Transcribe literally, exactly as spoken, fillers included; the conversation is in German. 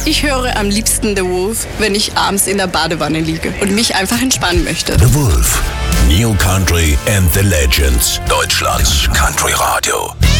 Ich höre am liebsten The Wolf, wenn ich abends in der Badewanne liege und mich einfach entspannen möchte. The Wolf. New Country and the Legends. Deutschlands Country Radio.